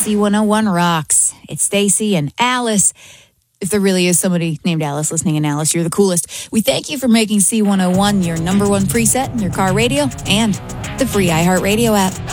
C101 rocks. It's Stacy and Alice. If there really is somebody named Alice listening, and Alice, you're the coolest. We thank you for making C101 your number one preset in your car radio and the free iHeartRadio app.